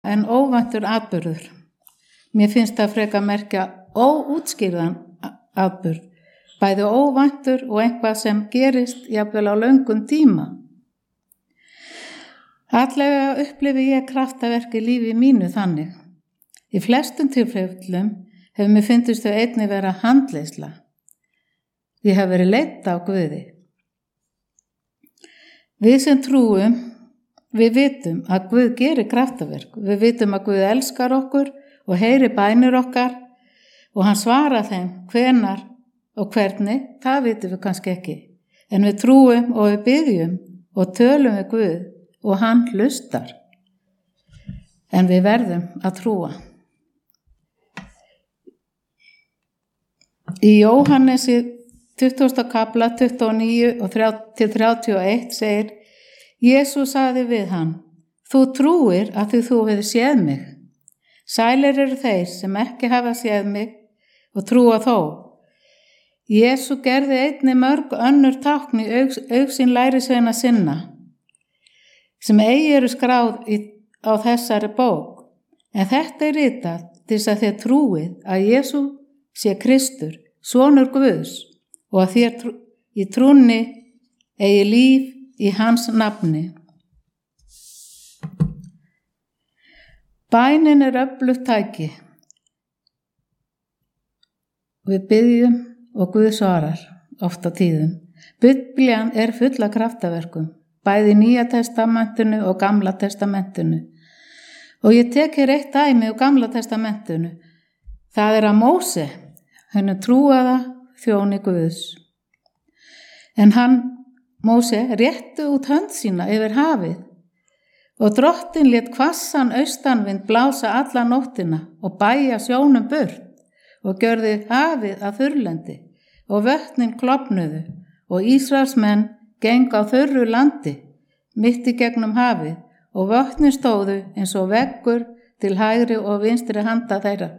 en óvæntur atburður. Mér finnst það frekar merkja óútskýrðan atburð, bæði óvæntur og eitthvað sem gerist jafnvel á löngum tíma. Allega upplifi ég kraftaverk í lífi mínu þannig. Í flestum tilfellum hefur mér fundist þau einnig vera handleiðsla. Ég hef verið leidd á Guði. Við sem trúum, við vitum að Guð gerir kraftaverk. Við vitum að Guð elskar okkur og heyrir bænir okkar og hann svarar þeim hvenar og hvernig, það vitum við kannski ekki. En við trúum og við biðjum og tölum við Guð og hann hlustar. En við verðum að trúa. Í Jóhannesi 20. kapla 29 og 31 segir: Jesús sagði við hann: Þú trúir að því þú hefur séð mig. Sælir eru þeir sem ekki hafa séð mig og trúa þó. Jesú gerði einnig mörg önnur tákn í augsýn lærisveina sinna, sem eigi eru skráð á þessari bók. En þetta er ritað til þess að þér trúið að Jesú sé Kristur, sonur Guðs, og að þér í trúnni eigi líf í hans nafni. Bænin er öflugt tæki. Við biðjum og Guð svarar oft á tíðum. Biblían er full af kraftaverkum, bæði í Nýja testamentinu og Gamla testamentinu. Og ég tek hér eitt dæmi úr Gamla testamentinu. Það er að Móse, henni trúaða þjóni Guðs. En hann, Móse, rétti út hönd sína yfir hafið og drottin lét hvassan austanvind blása alla nóttina og bæja sjónum burt og gjörði hafið að þurrlendi og vötnin klofnuðu og Ísraelsmenn gengu á þurru landi mitt í gegnum hafið og vötnin stóðu eins og veggur til hægri og vinstri handa þeirra.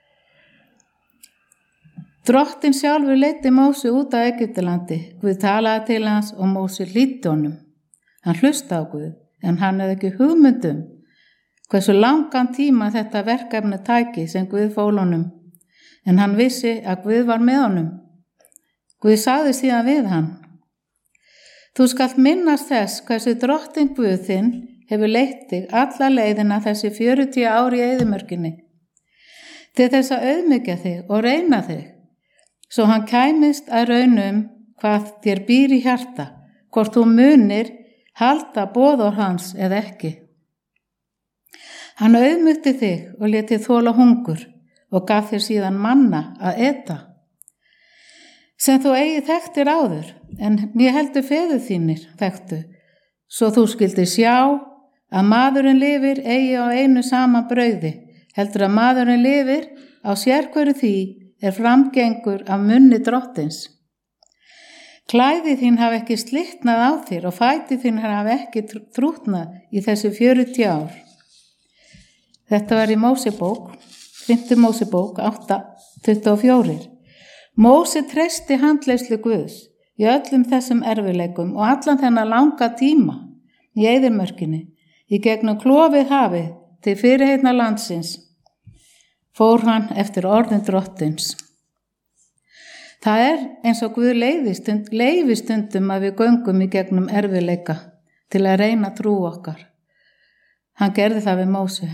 Drottin sjálfur leiddi Móse út á Egyptalandi. Guð talaði til hans og Móse hlýddi honum. Hann hlustaði á Guð, en hann hefði ekki hugmyndum hversu langan tíma þetta verkefni tæki sem Guð fól honum. En hann vissi að Guð var með honum. Guð sagði síðan við hann: Þú skalt minnast þess hversu drottin Guð þinn hefur leitt þig alla leiðina þessi 40 ár í eyðimörkinni, til þess að auðmýkja þig og reyna þig, svo hann kæmist að raunum hvað þér býr í hjarta, hvort þú munir halda boðorð hans eða ekki. Hann auðmýkti þig og lét þig þola hungur og gaf þér síðan manna að eta, sem þú eigi þekktir áður, en mér heldur feður þínir þekktu, svo þú skildir sjá að maðurinn lifir eigi á einu sama brauði, heldur að maðurinn lifir á sérhverju því er framgengur af munni drottins. Klæði þín hafi ekki slitnað á þér og fæti þín hafi ekki þrútnað í þessi 40 ár. Þetta var í Mósebók, 5. Mósebók 8:24. Móse treysti handleiðslu Guðs í öllum þessum erfiðleikum og allan þennan langa tíma í eyðimörkinni, í gegnum klofið hafið til fyrirheitna landsins, fór hann eftir orðin drottins. Það er eins og Guð leyfi stundum að við göngum í gegnum erfiðleika til að reyna trú okkar. Hann gerði það við Móse.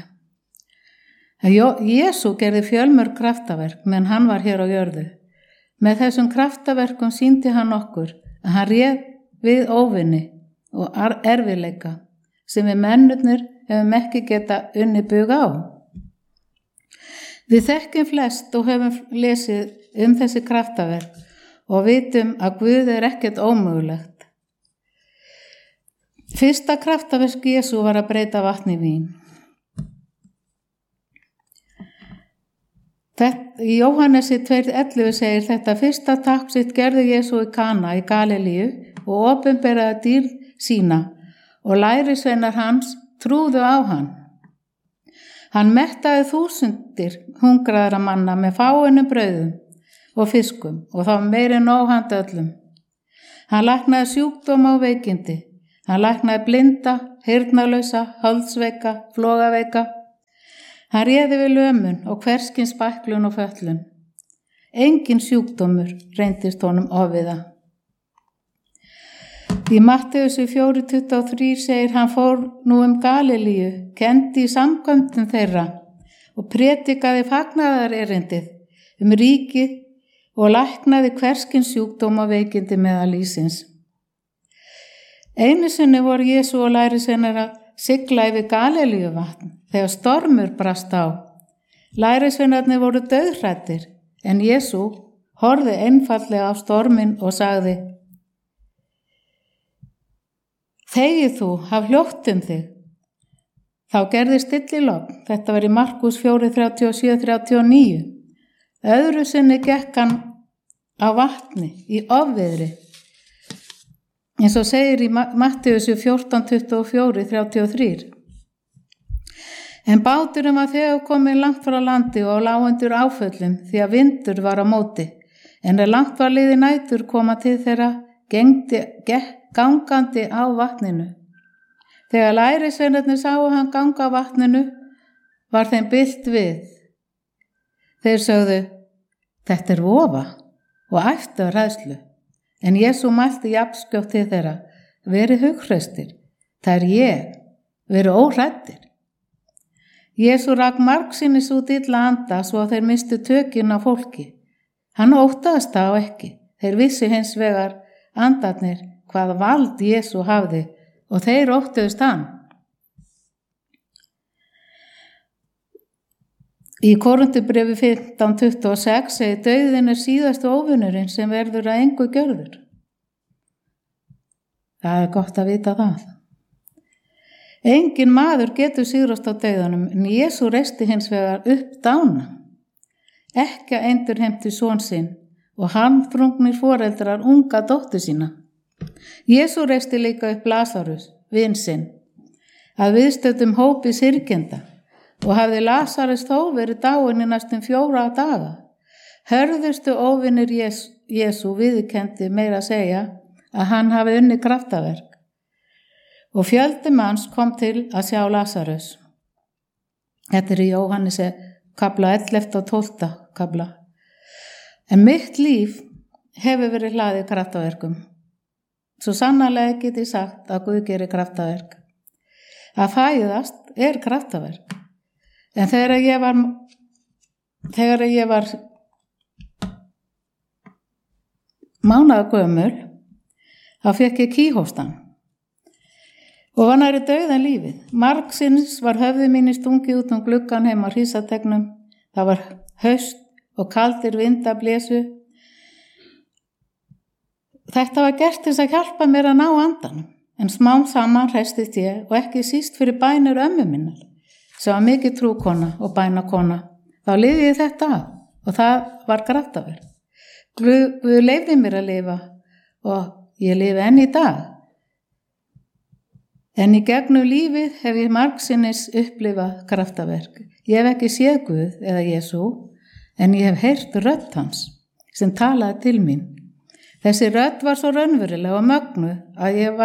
Jesú gerði fjölmörg kraftaverk meðan hann var hér á jörðu. Með þessum kraftaverkum sýndi hann okkur að hann réð við óvinni og erfiðleika sem við mennurnir hefum ekki geta unnið bug á. Við þekkjum flest og hefum lesið þessi kraftaverk og vitum að Guð er ekkert ómögulegt. Fyrsta kraftaverk Jesú var að breyta vatni í vín. Í Jóhannesi 2:11 segir þetta: Fyrsta tákn sitt gerði Jesú í Kana í Galilíu og opinberaði dýrð sína og lærisveinar hans trúðu á hann. Hann mettaði 1000 hungraðra manna með fáeinum brauðum og fiskum og það var meira en nóg handa öllum. Hann læknaði sjúkdóma og veikindi. Hann læknaði blinda, heyrnarlausa, hálsveika, flogaveika. Hann réði við lömun og hverskins bæklun og föllun. Engin sjúkdómur reyndist honum ofviða. Í Mattheusi 4:23 segir hann fór nú Galilíu, kenndi í samkvæmdum þeirra og predikaði fagnaðarerindið ríkið og læknaði hverskins sjúkdóma veikindi meðal lífsins. Einu sinni voru Jesú og lærisveinar að sigla yfir Galilíuvatn þegar stormur brast á. Lærisveinarnir voru dauðhræddir en Jesú horfði einfaldlega á storminn og sagði: Þegi þú, haf hljótt þig. Þá gerði stillilogn. Þetta var í Markús 4:37-39. Öðru sinni gekk hann á vatni í ofviðri. Eins og segir í Mattheusi 14:24-33. En báturinn var þegar komið langt frá landi og lá undir áföllum því að vindur var á móti. En langt var liðið nætur koma til þeirra gangandi á vatninu. Þegar lærisveinarnir sáu hann ganga á vatninu var þeim bylt við. Þeir sögðu: Þetta vofa, og æptu af hræðslu. En Jesú mælti jafnskjótt til þeirra: Verið hughreyrstir, það ég, verið óhræddir. Jesú rak margsinnis út illa anda svo að þeir mistu tökin á fólki. Hann óttaðist það ekki. Þeir vissu hins vegar andarnir hvað vald Jesú hafði og þeir óttuðust hann. Í Korinthubréfi 15:26 segir: Dauðinn síðasti óvinurinn sem verður að engu gjörður. Það gott að vita það. Engin maður getur sigrast á dauðanum, en Jesú reisti hins vegar upp dána. Ekki að endurheimti son sinn og harmþrungnir foreldrar unga dóttur sína. Jesú reisti líka upp Lasarus, vin sinn, að viðstöddum hópi syrgjenda og hafði Lasarus þó verið dáinn í næstum 4 daga. Hörðustu óvinir Jesú viðurkenndi meira að segja að hann hafi unnið kraftaverk. Og fjöldi manns kom til að sjá Lasarus. Þetta í Jóhannesi kafla 11 og 12 kafla. En mitt líf hefur verið hlaðið kraftaverkum. Svo sannarlega get ég sagt að Guð gerir kraftaverk. Að fæðast kraftaverk. En þegar ég var mánaða gömul, þá fékk ég kýhóstan og var nærri dauðan lífið. Margsinnis var höfði mín stungið út gluggann heim á Hrísategnum. Það var haust og kaldir vindar blésu. Þetta var gert til að hjálpa mér að ná andanum, en smám saman hreistist ég og ekki síst fyrir bænir ömmu minnar, sem var mikið trúkona og bænakona. Þá lifði ég þetta af og það var kraftaverk. Guð leyfði mér að lifa og ég lifi enn í dag. En í gegnum lífið hef ég margsinnis upplifað kraftaverk. Ég hef ekki séð Guð eða Jesú, en ég hef heyrt rödd hans sem talaði til mín. Þessi rödd var svo raunveruleg og mögnuð að ég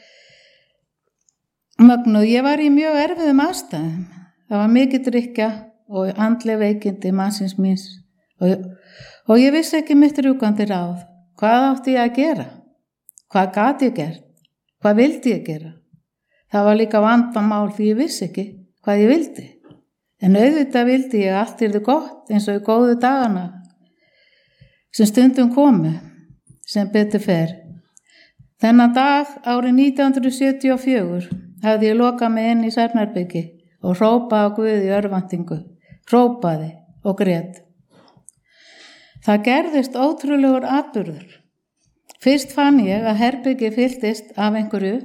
var í mjög erfiðum aðstæðum. Það var mikið drykkja og andleg veikindi mannsins míns og ég vissi ekki mitt rjúkandi ráð. Hvað átti ég að gera? Hvað gat ég gert? Hvað vildi ég gera? Það var líka vandamál því ég vissi ekki hvað ég vildi. En auðvitað vildi ég allt yrði gott eins og í góðu dagana sem stundum komu, sem betur fer. Þennan dag árið 1974 hafði ég lokað mig inn í svefnherbyggi og hrópaði á Guð í örvæntingu, hrópaði og grét. Það gerðist ótrúlegur atburður. Fyrst fann ég að herbyggi fylltist af einhverju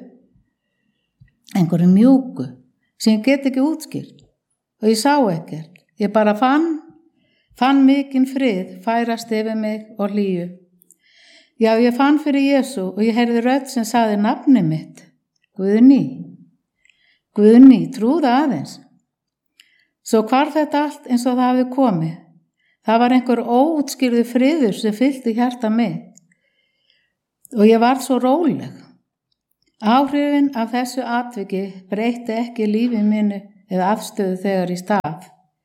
mjúku sem ég get ekki útskýrt og ég sá ekkert. Ég bara fann mikinn frið færast yfir mig og hlýju. Já, ég fann fyrir Jesú og ég heyrði rödd sem sagði nafni mitt. Guðný, trúðu aðeins. Svo hvarf þetta allt eins og það hafði komið. Það var einhver óútskýrður friður sem fyllti hjarta mitt og ég var svo róleg. Áhrifin af þessu atviki breytti ekki lífi mínu eða afstöðu þegar í stað.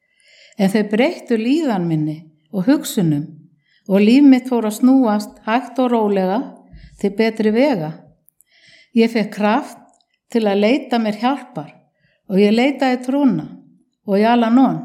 En þau breyttu líðan minni og hugsunum og líf mitt fór að snúast hægt og rólega til betri vega. Ég fekk kraft til að leita mér hjálpar og ég leitaði trúna og í Al-Anon.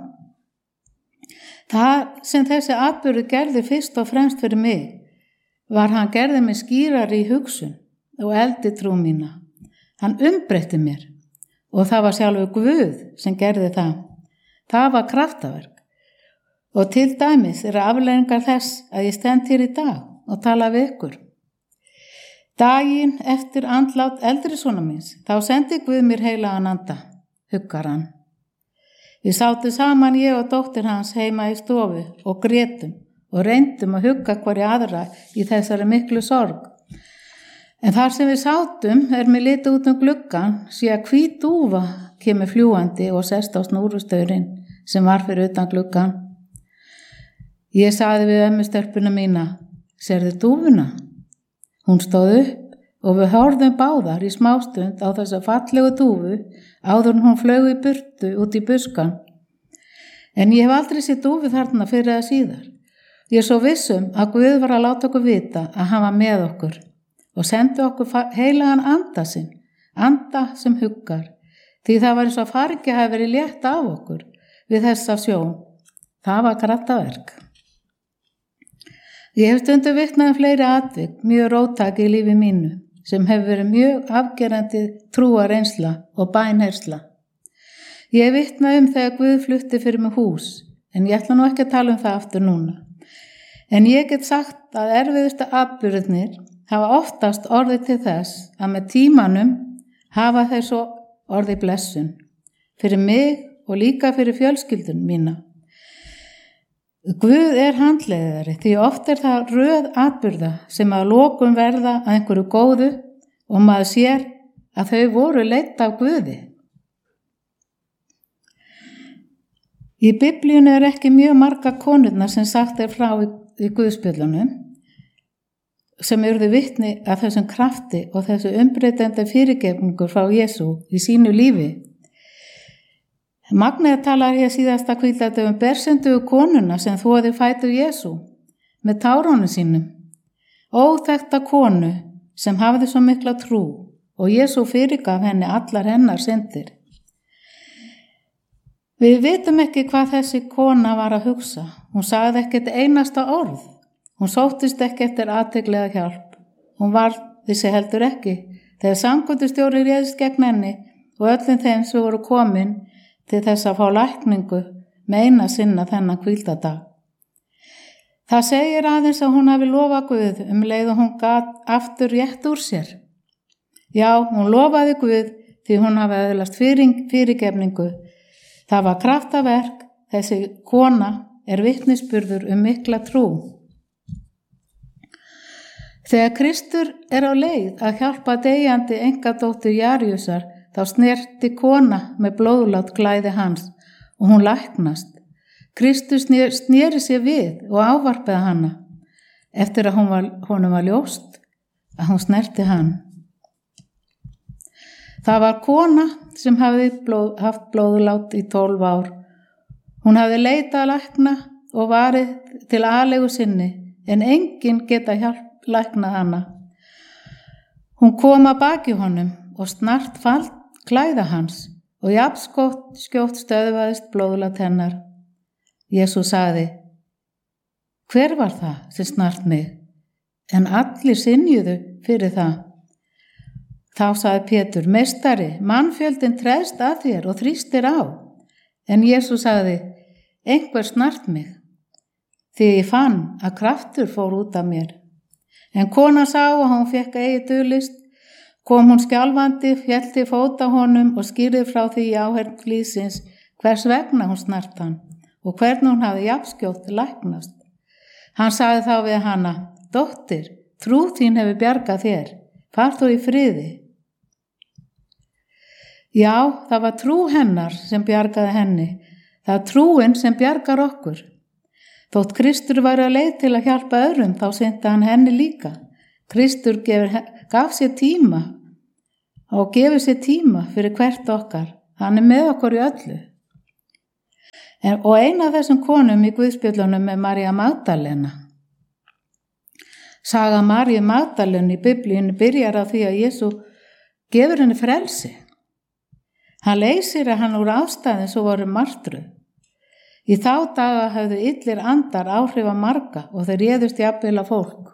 Það sem þessi atburður gerði fyrst og fremst fyrir mig var hann gerði mig skýrari í hugsun og eldi trú mína. Hann umbreytti mér og það var sjálfur Guð sem gerði það. Það var kraftaverk. Og til dæmis afleiðingar þess að ég stend hér í dag og tala við ykkur. Daginn eftir andlát eldri sonar míns, þá sendi Guð mér heilagan anda, huggar hann. Við sátum saman ég og dóttir hans heima í stofu og grétum og reyndum að hugga hverja aðra í þessari miklu sorg. En þar sem við sátum mér litið út gluggann, sé að hvít dúfa kemur fljúandi og sest á snúrustaurinn sem var fyrir utan gluggann. Ég sagði við ömmustelpuna mína, sérðu dúfuna? Hún stóð upp og við horfðum báðar í smástund á þessa fallegu dúfu áður en hún flaug í burtu út í buskan. En ég hef aldrei séð dúfu þarna fyrir eða síðar. Ég er svo vissum að Guð var að láta okkur vita að hann var með okkur og sendi okkur heilagan anda sinn, anda sem huggar, því það var eins og fargi hafi verið létt af okkur við þessa sjón. Það var kraftaverk. Ég hef stundum vitnað fleiri atvik, mjög róttæk í lífi mínu, sem hefur verið mjög afgerandi trúareynsla og bænheyrsla. Ég hef vitnað þegar Guð flutti fyrir mig hús, en ég ætla nú ekki að tala það aftur núna. En ég get sagt að erfiðustu atburðirnir hafa oftast orðið til þess að með tímanum hafa þeir svo orðið blessun fyrir mig og líka fyrir fjölskyldun mína. Guð handleiðari því oft það röð atburða sem að lokum verða að einhverju góðu og maður sér að þau voru leidd af Guði. Í Biblíunni ekki mjög marga konurnar sem sagt frá í Guðspjöllunum sem urðu vitni að þessum krafti og þessu umbreytandi fyrirgefningu frá Jesú í sínu lífi. Magnea talar hér síðasta hvíldardögum bersendugu konuna sem þvoði fætur Jesú með tárunum sínum. Óþekkta konu sem hafði svo mikla trú og Jesú fyrirgaf henni allar hennar syndir. Við vitum ekki hvað þessi kona var að hugsa. Hún sagði ekkert einasta orð. Hún sóttist ekki eftir athygli eða hjálp. Hún var þessi heldur ekki þegar samkvæmdastjóri réðst gegn henni og öllum þeim sem voru komin til þess að fá lækningu með eina sinna þennan hvíldardag. Það segir aðeins að hún hafi lofað Guð leið og hún gat aftur rétt úr sér. Já, hún lofaði Guð því hún hafi öðlast fyrirgefningu. Það var kraftaverk, þessi kona vitnisburður mikla trú. Þegar Kristur á leið að hjálpa deyjandi engadóttur Jaríusar, þá snerti kona með blóðlát klæði hans og hún læknast. Kristus sneri sér við og ávarpaði hana eftir að honum var ljóst að hún snerti hann. Það var kona sem hafði haft blóðlát í 12 ár. Hún hafði leitað að lækna og varið til alegu sinni, en enginn geta læknað hana. Hún kom að baki honum og snart falt klæða hans og jafnskjótt stöðvaðist blóðlát hennar. Jesús sagði, hver var það sem snart mig? En allir synjuðu fyrir það. Þá sagði Pétur, meistari, mannfjöldin treðst að þér og þrýstir á. En Jesús sagði, einhver snart mig, því ég fann að kraftur fór út af mér. En kona sá að hún fékk eigi dulist, kom hún skjálfandi, féll til fóta honum og skýrði frá því í áheyrn flísins hvers vegna hún snart hann og hvernig hún hafði jafnskjótt læknast. Hann sagði þá við hana, dóttir, trú þín hefur bjargað þér, far þú í friði. Já, það var trú hennar sem bjargaði henni, það er trúin sem bjargar okkur. Þótt Kristur var að leið til að hjálpa öðrum, þá sinnti hann henni líka. Kristur gaf sér tíma og gefur sér tíma fyrir hvert okkar. Hann með okkur í öllu. Og eina af þessum konum í Guðspjöllunum er María Magdalena. Saga Maríu Magdalenu í Biblíunni byrjar á því að Jesús gefur henni frelsi. Hann leysir hann úr ástæðum sem voru martruð. Í þá daga höfðu illir andar áhrif á marga og þeir réðust jafnvel á fólk.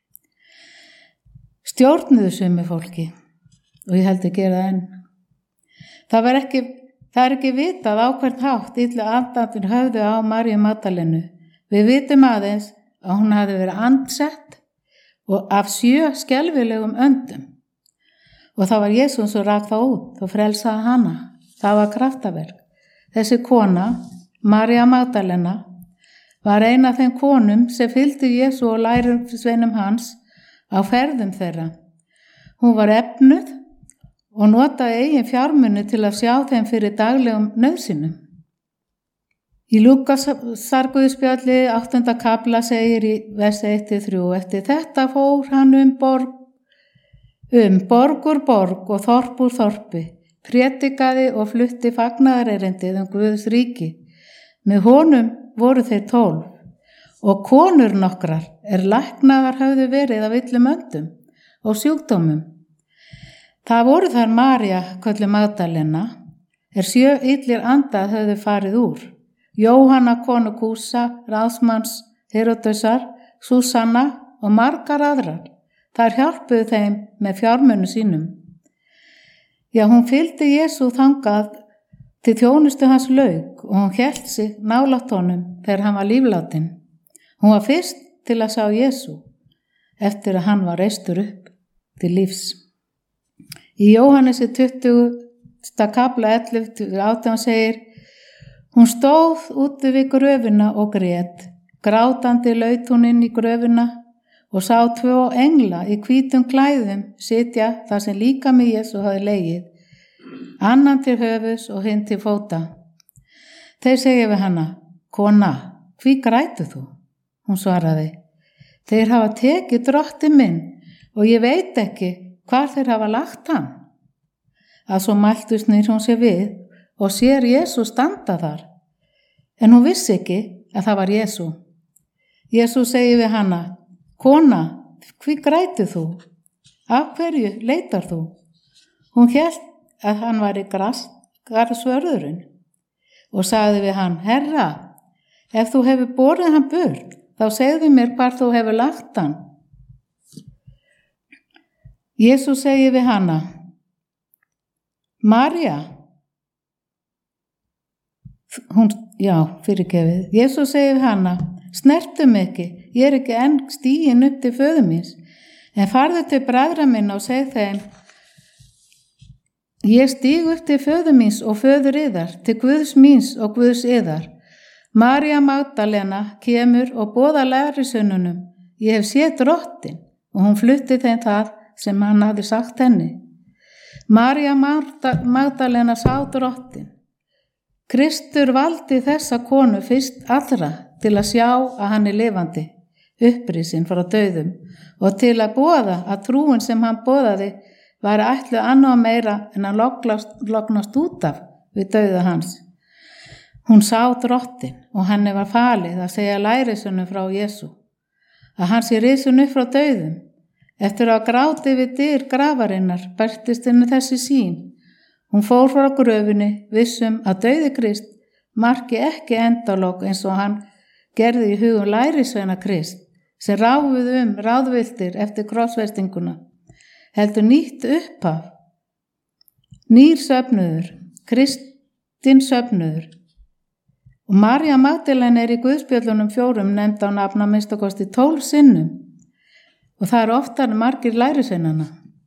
Stjórnuðu sumi fólki og ég held að gera enn. Það er ekki vitað á hvern hátt illu andarnir höfðu á Maríu Magdalenu. Við vitum aðeins að hún hafði verið andsett og af 7 skelfilegum öndum. Og það var Jesús sem rak það út og frelsaði hana. Það var kraftaverk. Þessi kona, María Magdalena, var ein af þeim konum sem fylgdu Jesú og lærisveinum hans á ferðum þeirra. Hún var efnuð og notaði eigin fjármuni til að sjá þeim fyrir daglegum nauðsynum. Í Lúkasarguðspjalli 8. kafla segir í vers 1-3: Eftir þetta fór hann borg úr borg og þorp úr þorpi, prédikaði og flutti fagnaðarerindið Guðs ríki. Með honum voru þeir 12 og konur nokkrar læknaðar höfðu verið af illum öndum og sjúkdómum. Það voru þar María, kölluð Magdalena, 7 illir andar höfðu farið úr, Jóhanna konu Kúsa, ráðsmanns Heródesar, Súsanna og margar aðrar. Þær hjálpuðu þeim með fjármunu sínum. Já, hún fylgdi Jesú þangað til þjónustu hans lauk og hún hélt sig nálægt honum þegar hann var líflátinn. Hún var fyrst til að sjá Jesú eftir að hann var reistur upp til lífs. Í Jóhannesi 20. kafla 11-18 segir: Hún stóð úti við gröfina og grét. Grátandi laut hún inn í gröfina og sá 2 engla í hvítum klæðum sitja þar sem líkami Jesú hafði legið, annan til höfuðs og hinn til fóta. Þeir segja við hana: Kona, hví grætur þú? Hún svaraði: Þeir hafa tekið drottinn minn og ég veit ekki hvar þeir hafa lagt hann. Að svo mæltu snýr hún sér við og sér Jesú standa þar, en hún vissi ekki að það var Jesú. Jesú segir við hana: Kona, hví grætur þú? Af hverju leitar þú? Hún hélt að hann væri garðsvörðurinn og sagði við hann: Herra, ef þú hefur borið hann burt, þá segðu mér hvar þú hefur lagt hann. Jesús segir við hana: María. Jesús segir við hana: Snertu mig ekki, ég er ekki enn stiginn upp til föður míns, en farðu til bræðra minna og seg þeim: Ég stíg upp til föður míns og föður yðar, til Guðs míns og Guðs yðar. María Magdalena kemur og boðar lærisveinunum: Ég hef séð drottinn, og hún flutti þeim það sem hann hafði sagt henni. María Magdalena sá drottinn. Kristur valdi þessa konu fyrst allra til að sjá að hann er lifandi, upprisinn frá dauðum, og til að boða að trúin sem hann boðaði væri ætluð annað meira en að lognast út af við dauða hans. Hún sá drottinn og henni var falið að segja lærisveinum frá Jesú, að hann sé risin upp frá dauðum. Eftir að gráti við dyr grafarinnar bærtist henni þessi sýn. Hún fór frá gröfinni vissum að dauði Krist marki ekki endalok eins og hann gerði í hugum lærisveina Krist sem ráfuðu ráðviltir eftir krossfestinguna. Heldur nýtt upphaf, nýr söfnuður, Kristinn söfnuður. Og María Magdalena í Guðspjöllunum 4 nefnd á nafn að minnstakosti 12 sinnum og það eru oftar margir lærisveinanna.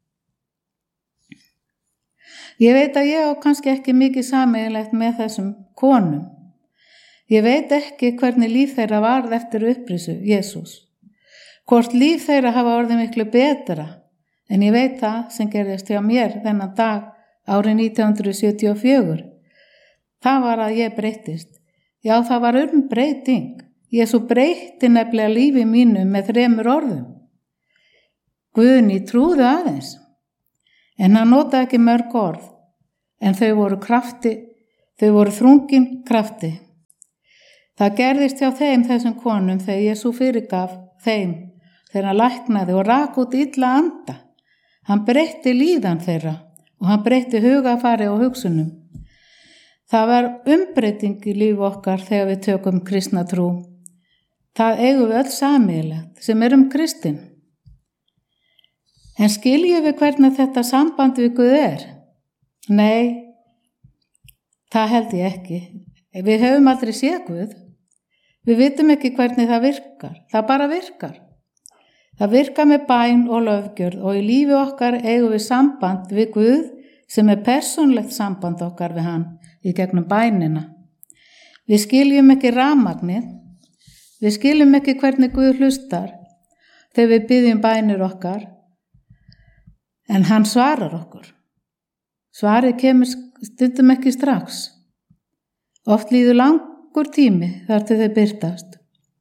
Ég veit að ég á kannski ekki mikið sameiginlegt með þessum konum. Ég veit ekki hvernig líf þeirra varð eftir upprisu Jesús. Hvort líf þeirra hafa orðið miklu betra, en ég veit það sem gerðist hjá mér þennan dag árið 1974. Það var að ég breyttist. Já, það var breyting. Jesú breytti nefnilega lífi mínu með 3 orðum. Guðni trúðu aðeins. En hann notaði ekki mörg orð, en þau voru þrungin krafti. Það gerðist hjá þessum konum þegar Jesú fyrirgaf þeim þegar hann læknaði og rak út illa anda. Hann breytti líðan þeirra og hann breytti hugafari og hugsunum. Það var umbreyting í líf okkar þegar við tökum kristna trú. Það eigum við öll sameiginlegt sem kristin. En skiljum við hvernig þetta samband við Guð er? Nei, það held ég ekki. Við höfum aldrei séð Guð. Við vitum ekki hvernig það virkar. Það bara virkar. Það virkar með bæn og löfgjörð og í lífi okkar eigum við samband við Guð sem persónlegt samband okkar við hann í gegnum bænina. Við skiljum ekki rafmagnið. Við skiljum ekki hvernig Guð hlustar þegar við biðjum bænir okkar. En hann svarar okkur. Svarið kemur stundum ekki strax. Oft líður langur tími þar til þau birtast.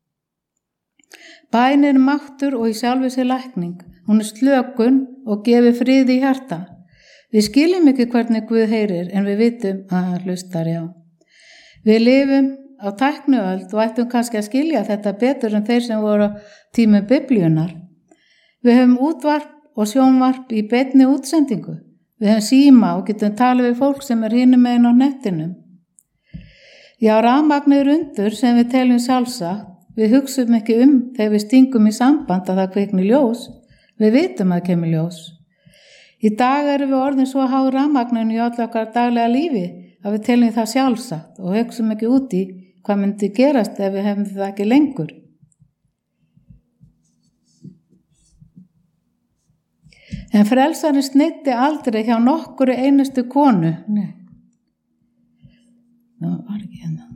Bæn máttur og í sjálfu sér lækning. Hún slökun og gefur friði í hjarta. Við skiljum ekki hvernig Guð heyrir en við vitum að hann hlustar, já. Við lifum á tækniöld og ættum kannski að skilja þetta betur en þeir sem voru á tímum Biblíunnar. Við höfum útvarp og sjónvarp í beinni útsendingu. Við höfum síma og getum talað við fólk sem hinum megin á netinu. Já, rafmagnið undur sem við teljum sjálfsagt. Við hugsum ekki þegar við stingum í samband að það kvikni ljós. Við vitum að það kemur ljós. Í dag erum við orðin svo háð rafmagninu í öll okkar daglega lífi að við teljum það sjálfsagt og hugsum ekki út í hvað myndi gerast ef við hefum það ekki lengur. En frelsarinn sneitti aldrei hjá nokkru einustu konu. Nei. Það var ekki hérna.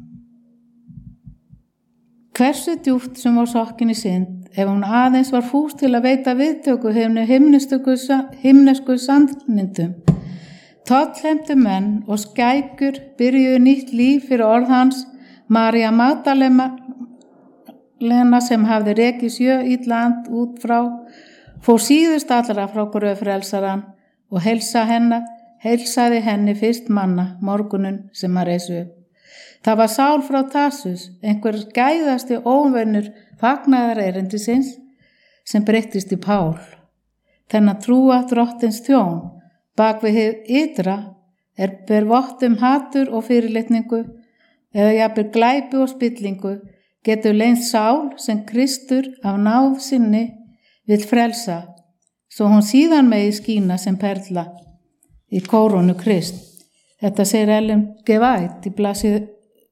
Hversu djúpt sem var sokkin í synd, ef hún aðeins var fús til að veita viðtöku himnesku sannindum. Tollheimtu menn og skækur byrjuðu nýtt líf fyrir orð hans. María Magdalena sem hafði rekið 7 illa and út frá fór síðust allra frá gröf frelsarann og heilsaði henni fyrst manna morgunun sem hann reis upp. Það var Sál frá Tarsus, einhver gæðasti óvinur fagnaðar erindisins sem breyttist í Pál. Þennan trúa drottins þjón bak við hið ytra ber vott hatur og fyrirlitningu eða jafnvel glæpi og spillingu getur leynst Sál sem Kristur af náð sinni vill frelsa, svo hún síðan megi skína sem perla í kórónu Krist. Þetta segir Ellen G. White í blaðsíðu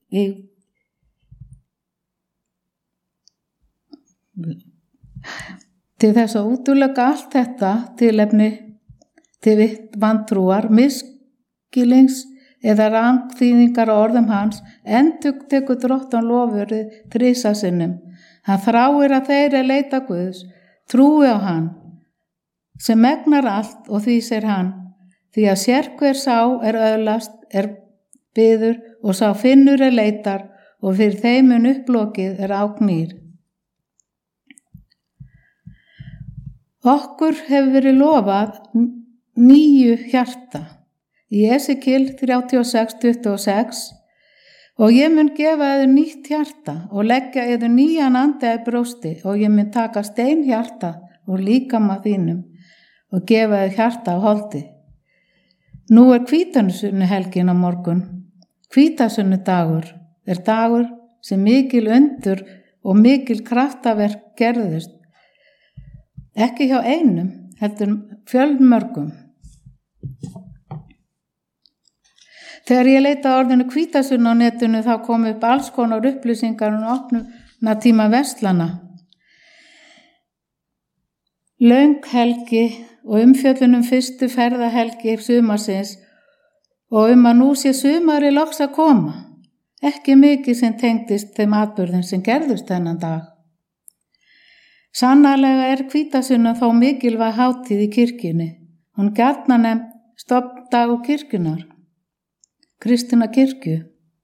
til þess að útiloka allt þetta tilefni til vantrúar, misskilnings eða rangþýðingar á orðum hans, endurtekur Drottinn lofurðið 3 sinnum. Hann þráir að þeir leita Guðs, trúi á hann, sem megnar allt og því sér hann, því að sérhver sá öðlast, biður og sá finnur leitar og fyrir þeim upplokið ágnýr. Okkur hefur verið lofað 9 hjarta í Esekíel 36:26 og ég mun gefa yður nýtt hjarta og leggja yður nýjan anda í brjósti og ég mun taka steinhjarta og líkama þínum og gefa yður hjarta á holdi. Nú hvítasunnuhelgin á morgun. Hvítasunnudagur dagur sem mikil undur og mikil kraftaverk gerðust. Ekki hjá einum, heldur fjölmörgum. Þegar ég leita orðinu hvítasunnu á netinu þá kom upp alls konar upplýsingar opnuna tíma verslana. Löng helgi og umfjöllun fyrstu ferðahelgi sumarsins og að nú sé sumari loks að koma. Ekki mikið sem tengdist þeim atburðum sem gerðust þennan dag. Sannarlega hvítasunna þó mikilvæg hátíð í kirkjunni. Hún gjarnan nefnd stofndagur kirkjunnar, kristinna kirkju.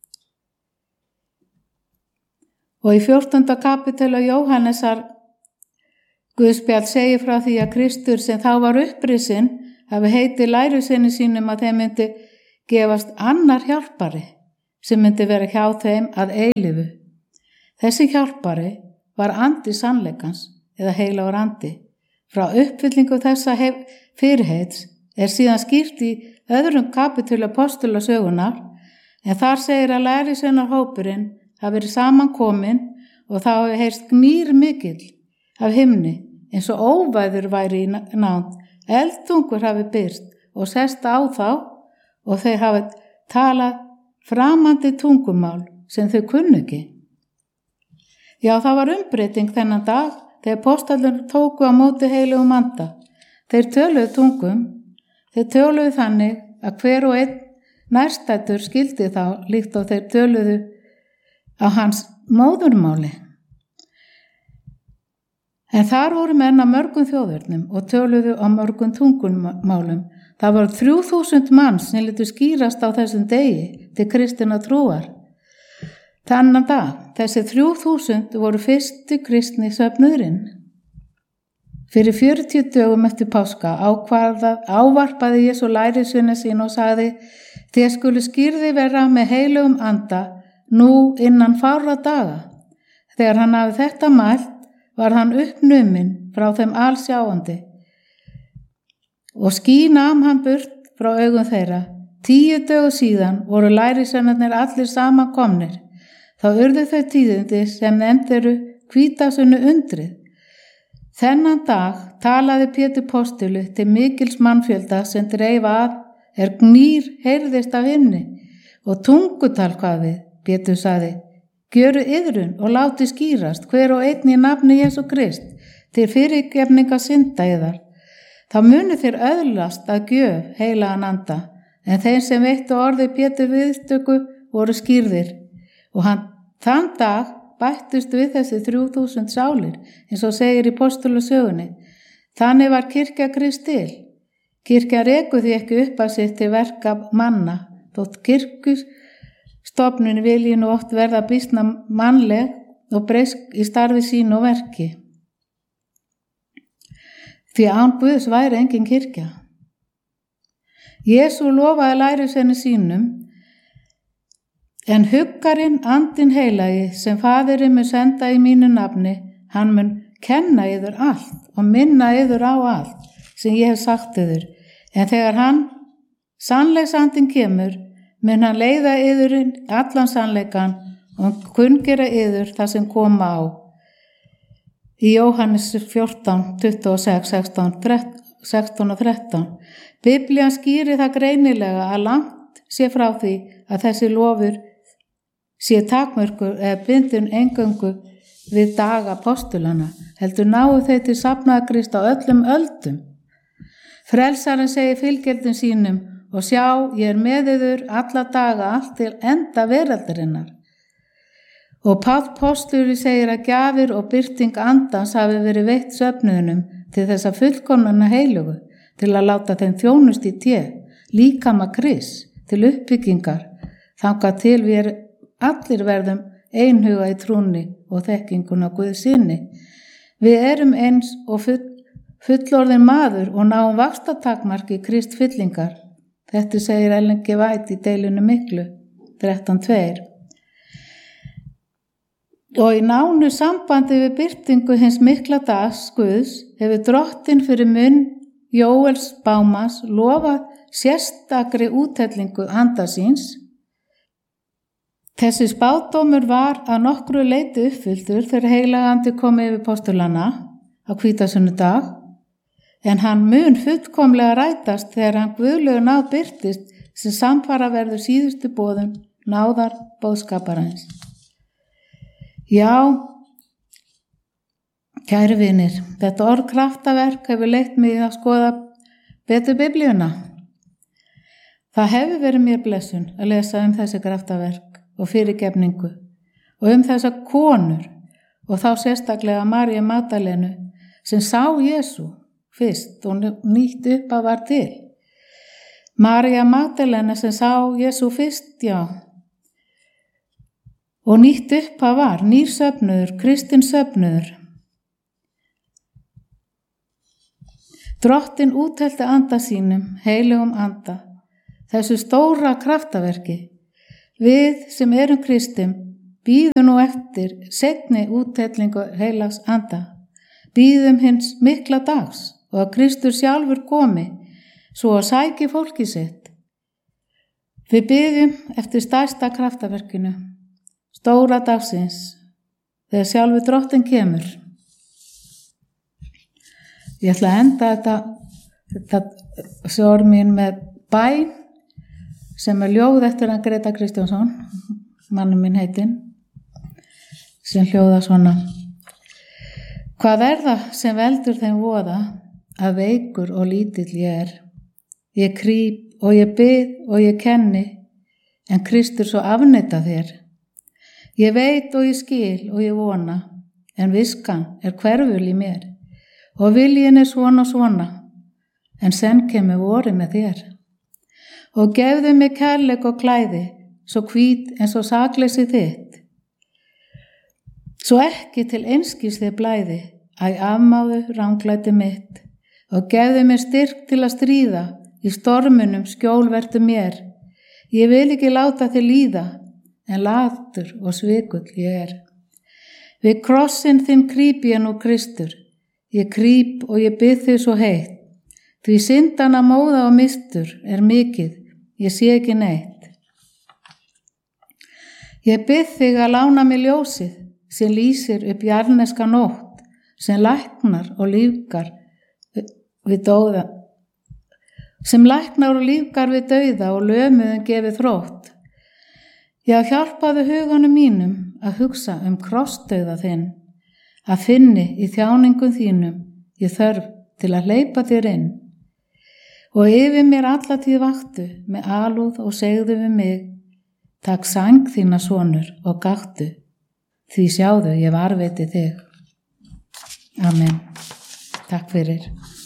Og í 14. kapítuli Jóhannesar Guðspjall segir frá því að Kristur sem þá var upprisinn hafi heitið lærisveinum sínum að þeim myndi gefast annar hjálpari sem myndi vera hjá þeim að eilífu. Þessi hjálpari var andi sannleikans eða heilagur andi. Frá uppfyllingu þessa fyrirheits síðan skýrt í öðrum kapítuli Apostolasögunnar, en þar segir að lærisveinahópurinn hafi verið samankominn og þá hafi heyrst gnýr mikill af himni, eins og óvæður væri í nánd. Eldtungur hafi byrst og sest á þá og þeir hafi talað framandi tungumál sem þau kunnu ekki. Já, það var umbreyting þennan dag þegar apóstlarnir tóku á móti heilugum anda. Þeir töluðu tungum, þeir töluðu þannig að hver og einn nærstættur skildi þá líkt og þeir töluðu á hans móðurmáli. En þar voru menn á mörgum þjóðurnum og töluðu á mörgum tungumálum. Það voru 3000 manns sem létu skýrast á þessum degi til kristinna trúar. Þannan dag, þessi 3000 voru fyrstu kristni söfnuðurinn. Fyrir 40 dögum eftir páska ávarpaði Jesú lærisveina sín og sagði: þér skulu skírði vera með heilugum anda nú innan fárra daga. Þegar hann hafi þetta mælt, var hann uppnuminn frá þeim allsjáandi og ský nam hann burt frá augum þeirra. 10 dögum síðan voru lærisveinarnir allir samankomnir. Þá urðu þau tíðindi sem nefnd eru hvítasunnu undrið. Þennan dag talaði Pétur postuli til mikils mannfjölda sem dreif að gnýr heyrðist af himni og tungutal hvað við. Pétur sagði: gjöru iðrun og láti skýrast hver og einn í nafni Jesú Krist til fyrirgefninga synda yðar. Þá munu þér öðlast að gjöf heilagan anda, en þeir sem veittu orði Pétur viðstöku voru skýrðir. Og þann dag bættust við þessi 3000 sálir, eins og segir í Apostolasögunni. Þannig var kirkja Krists til. Kirkja rekur því ekki upp að sér til verka manna, þótt kirkjustofnun vilji nú oft verða býsna mannleg og breysk í starfi sínu og verki. Því án Guðs væri engin kirkja. Jesú lofaði lærisveinum sínum: en huggarinn andinn heilagi sem Faðirinn mun senda í mínu nafni, hann mun kenna yður allt og minna yður á allt sem ég hef sagt yður. En þegar hann, sannleiksandinn kemur, mun hann leiða yður allan sannleikan og kunngera yður það sem koma á. Í Jóhannes 14, 26, 16 og 13. Biblían skýrir það greinilega að langt sé frá því að þessi lofur sé takmörkur eða bindun eingöngu við daga apostulana, heldur náu þau til safnaða Krist á öllum öldum. Frelsarinn segir fylgjendum sínum: og sjá, ég með yður alla daga allt til enda veraldarinnar. Og Páll postuli segir að gjafir og birting andans hafi verið veitt söfnuðunum til þess að fullkomna heilugu, til að láta þeim þjónust í té, líkama Krists, til uppbyggingar, þangað til við allir verðum einhuga í trúnni og þekkinguna Guðs sinni. Við erum eins og fullorðin maður og náum vaxtatakmarki Krist fyllingar. Þetta segir Ellen G. White í deilinu miklu, 13.2. Og í nánu sambandi við birtingu hins mikla dags Guðs hefur Drottinn fyrir munn Jóels spámanns lofað sérstakri úthellingu anda síns. Þessi spádómur var að nokkru leyti uppfylltur þegar heilagandi kom yfir postulana á hvítasunnudag, en hann mun fullkomlega rætast þegar hann guðlegu náð birtist sem samfara verður síðustu boðum náðar boðskaparins. Já, kæri vinir, þetta orð kraftaverk hefur leitt mig að skoða betur Biblíuna. Það hefur verið mér blessun að lesa þessi kraftaverk og fyrirgefningu og þessa konur og þá sérstaklega Maríu Magdalenu sem sá Jesú fyrst og nýtt upp að var til. Maríu Magdalena sem sá Jesú fyrst, já, og nýtt upp að var, nýr söfnuður, kristinn söfnuður. Drottinn úthelti anda sínum, heilugum anda, þessu stóra kraftaverki. Við sem erum kristin bíðum nú eftir seinni úthellingu heilags anda. Bíðum hins mikla dags og að Kristur sjálfur komi svo að sæki fólki sitt. Við bíðum eftir stærsta kraftaverkinu, stóra dagsins, þegar sjálfur Drottinn kemur. Ég ætla að enda þetta sjór mín með bæn sem er ljóð eftir hann Greta Kristjánsson, mannum minn heitinn, sem hljóða svona: Hvað er það sem veldur þeim voða að veikur og lítill ég er? Ég krýp og ég bið og ég kenni, en Kristur svo afneita þér. Ég veit og ég skil og ég vona, en viskan er hverful í mér, og viljinn er svona, en senn kemur vorið með þér. Og gefðu mig kærleik og klæði, svo hvít eins og sakleysi þitt. Svo ekki til einskis þið blæði, æ afmáðu ranglæti mitt, og gefðu mér styrk til að stríða, í stormunum skjól vertu mér. Ég vil ekki láta þig líða, en latur og svikull ég er. Við krossin þinn krýp ég nú Kristur, ég krýp og ég bið þig svo heitt, því syndana móða og mistur er mikið, ég sé ekki neitt. Ég bið þig að lána mig ljósið, sem lýsir upp jarneska nótt, sem læknar og lífgar við dauða, og lömuðum gefið þrótt. Já, hjálpaðu huganum mínum að hugsa krossdauða þinn, að finni í þjáningum þínum ég þörf til að hleypa þér inn. Og yfir mér alla tíð vaktu með alúð og segðu við mig: Takk sæng þína sonur og gáttu, því sjáðu ég varveiti þig. Amen. Takk fyrir.